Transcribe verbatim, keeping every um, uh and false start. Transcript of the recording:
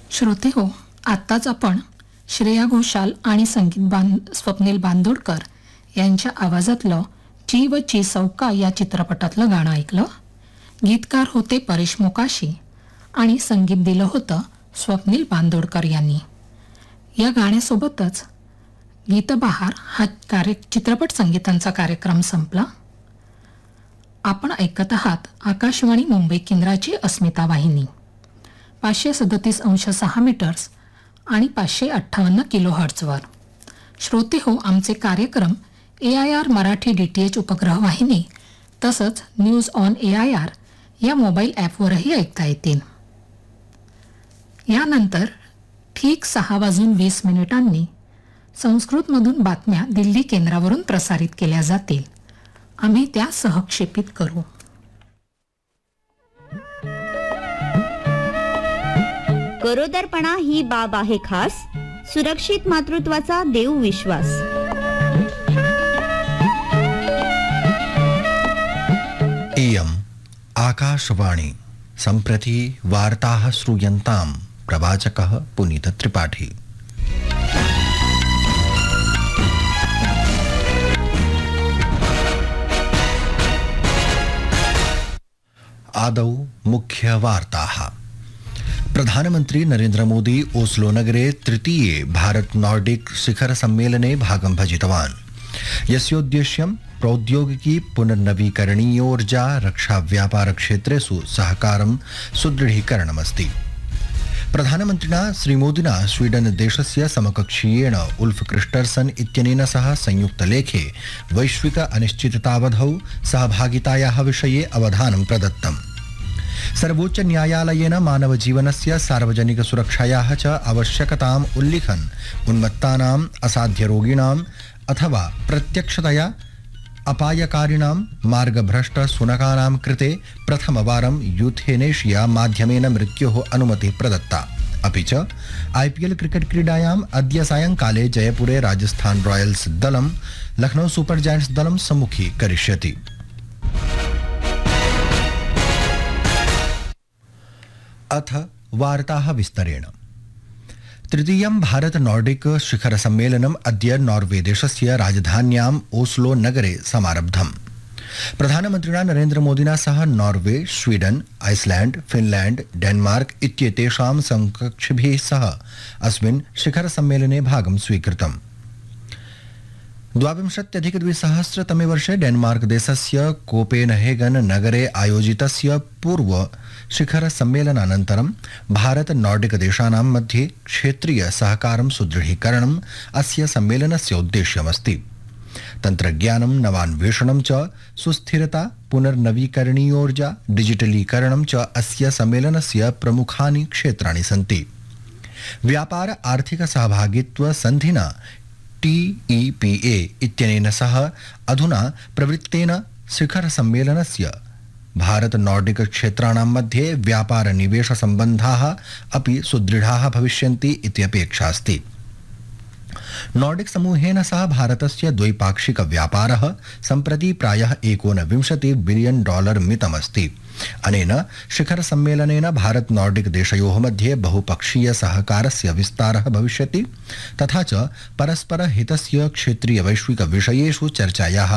श्रोते हो, आत्ताच आपण श्रेया घोषाल आणि संगीत बांध स्वप्नील बांदोडकर यांच्या आवाजातलं ची व ची सौका या चित्रपटातलं गाणं ऐकलं. गीतकार होते परेश मोकाशी आणि संगीत दिलं होतं स्वप्नील बांदोडकर यांनी. या गाण्यासोबतच गीतबहार हा कार्य चित्रपट संगीतांचा कार्यक्रम संपला. आपण ऐकत आहात आकाशवाणी मुंबई केंद्राची अस्मिता वाहिनी पाचशे सदतीस अंश सहा मीटर्स आणि पाचशे अठ्ठावन्न किलो हर्ट्झवर. श्रोते हो, आमचे कार्यक्रम ए I R Marathi D T H उपग्रह वाहिनी तसंच news on A I R या मोबाईल ॲपवरही ऐकता येतील. यानंतर ठीक सहा वाजून वीस मिनिटांनी संस्कृतमधून बातम्या दिल्ली केंद्रावरून प्रसारित केल्या जातील. आम्ही त्या सहक्षेपित करू. गरोदरपणा ही बाब आहे खास, सुरक्षित मातृत्वाचा देव विश्वास. इयम् आकाशवाणी. सम्प्रति वार्ताः श्रूयन्ताम्. प्रवाचकः पुनीत त्रिपाठी. आदौ मुख्य वार्ताः. प्रधानमन्त्री नरेन्द्र मोदी ओस्लो नगरे तृतीये भारत नॉर्डिक शिखर सम्मेलने भागं भजितवान्, यस्योद्देश्यं प्रौद्योगिकी पुनर्नवीकरणीयोर्जा रक्षा व्यापार क्षेत्रेषु सहकारं सुदृढीकरणमस्ति. प्रधानमन्त्रिणा श्रीमोदिना स्वीडन देशस्य समकक्षीयेण उल्फ क्रिस्टर्सन इत्यनेन सह संयुक्तलेखे वैश्विक अनिश्चिततावधौ सहभागितायाः विषये अवधानं प्रदत्तम्. सर्वोच्च न्यायालयेन मानव जीवनस्य सार्वजनिक सुरक्षायाः च आवश्यकताम् उल्लिखन् उन्मत्तानाम् असाध्यरोगिणाम् अथवा प्रत्यक्षतया अपायकारिणां मार्गभ्रष्ट शुनकानां कृते प्रथमवारं यूथेनेशिया माध्यमेन मृत्योः अनुमतिः प्रदत्ता. अपि च आईपीएल क्रिकेट क्रीडायाम् अद्य सायंकाले जयपुरे राजस्थान रॉयल्स दलं लखनऊ सुपर जायंट्स दलं सम्मुखीकरिष्यति. अथ वार्ताः विस्तरेण. तृतीयं भारत नॉर्डिक शिखर सम्मेलनम् अद्य नॉर्वे देशस्य राजधान्याम् ओस्लो नगरे समारब्धम्. प्रधानमन्त्रिणा नरेन्द्र मोदिना सह Norway, Sweden, Iceland, Finland, Denmark इत्येतेषां समकक्षिभिः सह अस्मिन् शिखर सम्मेलने भागं स्वीकृतम्. द्वाविंशत्यधिकद्विसहस्रतमे वर्षे डेनमार्क देशस्य कोपेनहेगन नगरे आयोजितस्य पूर्व शिखर सम्मेलनानन्तरं भारत नॉर्डिक देशानां मध्ये क्षेत्रीय सहकारं सुदृढीकरणम् अस्य सम्मेलनस्य उद्देश्यमस्ति. तन्त्रज्ञानं, नवान्वेषणं च, सुस्थिरता, पुनर्नवीकरणीयोर्जा, डिजिटलीकरणं च अस्य सम्मेलनस्य प्रमुखानि क्षेत्राणि सन्ति. व्यापार आर्थिक सहभागित्व सन्धिना टी ई पी ए इत्यनेन सह अधुना प्रवृत्तेन शिखर सम्मेलनस्य भारत नॉर्डिक क्षेत्राणां मध्ये व्यापार निवेश सम्बन्धाः अपि सुदृढाः भविष्यन्ति इति अपेक्षा अस्ति. नॉर्डिक समूहेन सह भारतस्य द्वैपाक्षिक व्यापारः सम्प्रति प्रायः एकोनविंशति बिलियन डॉलर मितमस्ति. अनेन शिखर सम्मेलनेन भारत नॉर्डिक देशयोः मध्ये बहुपक्षीय सहकारस्य विस्तारः भविष्यति तथा च परस्पर हितस्य क्षेत्रीय वैश्विक विषयेषु चर्चायाः